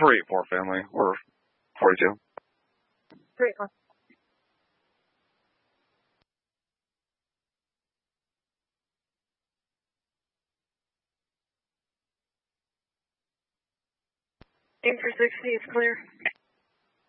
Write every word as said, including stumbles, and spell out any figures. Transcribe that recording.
three eight four family. We're forty-two. three eight four. Aim for sixty, it's clear.